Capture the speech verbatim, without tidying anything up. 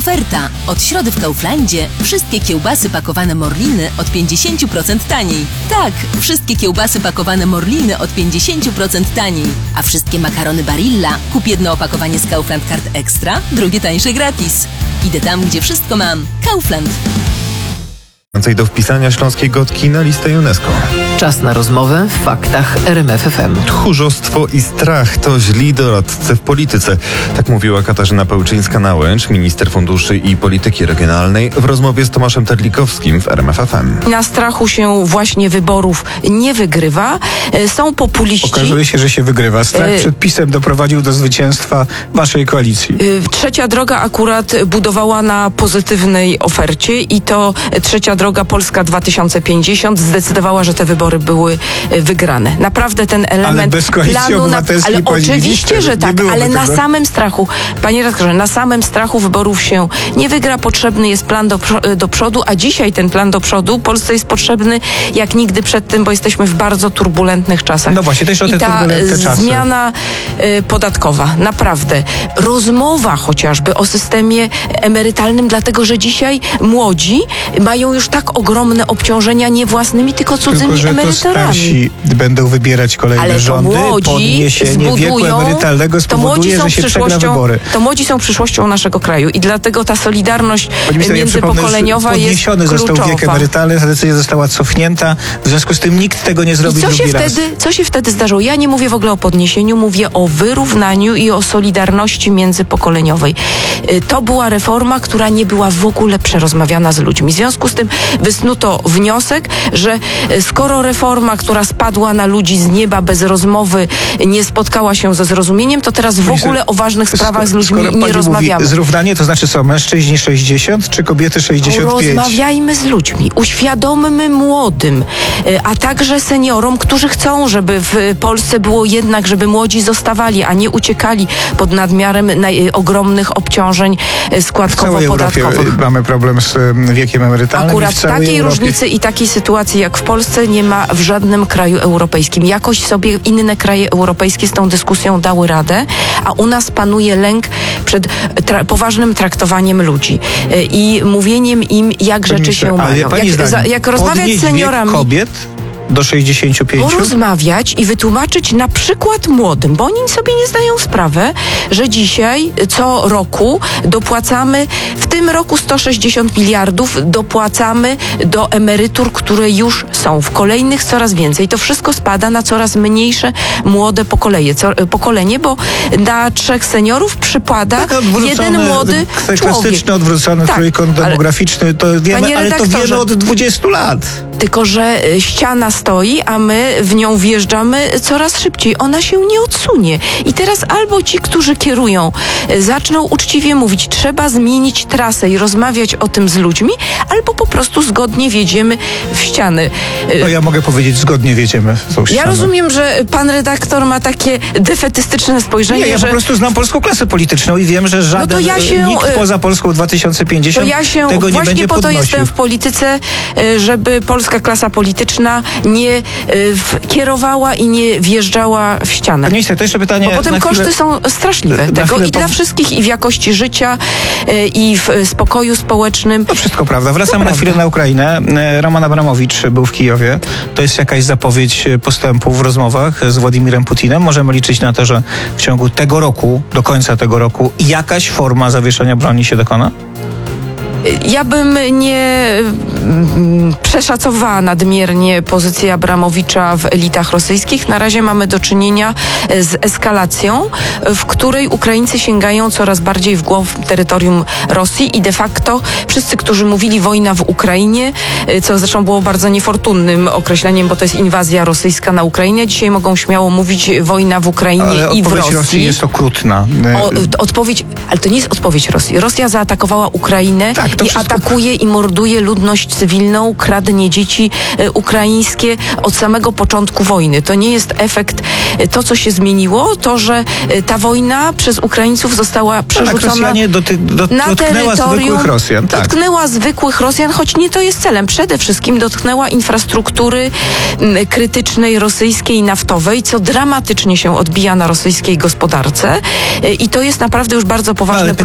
Oferta. Od środy w Kauflandzie wszystkie kiełbasy pakowane Morliny od pięćdziesiąt procent taniej. Tak, wszystkie kiełbasy pakowane Morliny od pięćdziesiąt procent taniej. A wszystkie makarony Barilla kup jedno opakowanie z Kaufland Card Extra, drugie tańsze gratis. Idę tam, gdzie wszystko mam. Kaufland. Do wpisania śląskiej gotki na listę UNESCO. Czas na rozmowę w faktach R M F F M. Tchórzostwo i strach to źli doradcy w polityce. Tak mówiła Katarzyna Pełczyńska-Nałęcz, minister funduszy i polityki regionalnej, w rozmowie z Tomaszem Terlikowskim w R M F F M. Na strachu się właśnie wyborów nie wygrywa. Są populiści. Okazuje się, że się wygrywa. Strach przed PiS-em doprowadził do zwycięstwa waszej koalicji. Trzecia droga akurat budowała na pozytywnej ofercie i to trzecia droga Polska dwa tysiące pięćdziesiąt zdecydowała, że te wybory były wygrane. Naprawdę ten element ale bez koalicji planu na, obywatelskiej ale oczywiście, że tak, ale na tego. samym strachu, panie redaktorze, na samym strachu wyborów się nie wygra. Potrzebny jest plan do, do przodu, a dzisiaj ten plan do przodu Polsce jest potrzebny jak nigdy przedtem, bo jesteśmy w bardzo turbulentnych czasach. No właśnie, też o te I ta turbulentne czasy. zmiana y, podatkowa, naprawdę. Rozmowa chociażby o systemie emerytalnym, dlatego, że dzisiaj młodzi mają już tak ogromne obciążenia nie własnymi, tylko cudzymi tylko, że emeryturami. To starsi będą wybierać kolejne ale rządy, podniesienie wieku emerytalnego spowoduje, że się przegra wybory. To młodzi są przyszłością naszego kraju i dlatego ta solidarność międzypokoleniowa jest podniesiony kluczowa. został wiek emerytalny, ta decyzja została cofnięta, w związku z tym nikt tego nie zrobi I co drugi się raz. Wtedy, co się wtedy zdarzyło? Ja nie mówię w ogóle o podniesieniu, mówię o wyrównaniu i o solidarności międzypokoleniowej. To była reforma, która nie była w ogóle przerozmawiana z ludźmi. W związku z tym wysnuto wniosek, że skoro reforma, która spadła na ludzi z nieba bez rozmowy, nie spotkała się ze zrozumieniem, to teraz w ogóle o ważnych sprawach z ludźmi skoro nie rozmawiamy. Mówi, zrównanie to znaczy co? Mężczyźni sześćdziesiąt czy kobiety sześćdziesiąt pięć? Rozmawiajmy z ludźmi, uświadommy młodym, a także seniorom, którzy chcą, żeby w Polsce było jednak, żeby młodzi zostawali, a nie uciekali pod nadmiarem ogromnych obciążeń składkowo-podatkowych. W całej Europie mamy problem z wiekiem emerytalnym. Akurat takiej Europie. różnicy i takiej sytuacji jak w Polsce nie ma w żadnym kraju europejskim. Jakoś sobie inne kraje europejskie z tą dyskusją dały radę, a u nas panuje lęk przed tra- poważnym traktowaniem ludzi i mówieniem im, jak rzeczy się mają. Jak, jak rozmawiać z seniorami... kobiet do sześćdziesięciu pięciu? Porozmawiać i wytłumaczyć na przykład młodym, bo oni sobie nie zdają sprawy, że dzisiaj co roku dopłacamy, w tym roku sto sześćdziesiąt miliardów dopłacamy do emerytur, które już są. W kolejnych coraz więcej. To wszystko spada na coraz mniejsze młode pokolenie, co, pokolenie bo na trzech seniorów przypada tak, jeden młody człowiek. Klasyczny, odwrócony tak, trójkąt demograficzny, to wiemy, ale to wiemy od dwudziestu lat. Tylko że ściana stoi, a my w nią wjeżdżamy coraz szybciej. Ona się nie odsunie. I teraz albo ci, którzy kierują, zaczną uczciwie mówić, trzeba zmienić trasę i rozmawiać o tym z ludźmi, albo po prostu zgodnie wjedziemy w ściany. No ja mogę powiedzieć, zgodnie wjedziemy w tą ścianę. Ja rozumiem, że pan redaktor ma takie defetystyczne spojrzenie, Nie, ja że... po prostu znam polską klasę polityczną i wiem, że żaden no to ja się, nikt poza Polską dwa tysiące pięćdziesiąt to ja się tego nie właśnie będzie po to podnosił. jestem w polityce, żeby polska klasa polityczna nie w, kierowała i nie wjeżdżała w ścianę. Panie ministrze, to jeszcze pytanie... Bo potem koszty chwilę, są straszliwe tego i po... dla wszystkich, i w jakości życia, i w spokoju społecznym. To wszystko prawda. Wracamy na chwilę na Ukrainę. Roman Abramowicz był w Kijowie. To jest jakaś zapowiedź postępu w rozmowach z Władimirem Putinem. Możemy liczyć na to, że w ciągu tego roku, do końca tego roku, jakaś forma zawieszenia broni się dokona? Ja bym nie przeszacowała nadmiernie pozycję Abramowicza w elitach rosyjskich. Na razie mamy do czynienia z eskalacją, w której Ukraińcy sięgają coraz bardziej w głąb terytorium Rosji i de facto wszyscy, którzy mówili wojna w Ukrainie, co zresztą było bardzo niefortunnym określeniem, bo to jest inwazja rosyjska na Ukrainę, dzisiaj mogą śmiało mówić wojna w Ukrainie ale i w Rosji. odpowiedź Rosji jest okrutna. O, odpowiedź, ale to nie jest odpowiedź Rosji. Rosja zaatakowała Ukrainę tak, i wszystko... atakuje i morduje ludność cywilną, kradnie dzieci e, ukraińskie od samego początku wojny. To nie jest efekt, e, to co się zmieniło, to, że e, ta wojna przez Ukraińców została przerzucona tak, doty, do, na dotknęła terytorium, zwykłych Rosjan. Tak. Dotknęła zwykłych Rosjan, choć nie to jest celem. Przede wszystkim dotknęła infrastruktury m, krytycznej rosyjskiej naftowej, co dramatycznie się odbija na rosyjskiej gospodarce e, i to jest naprawdę już bardzo poważny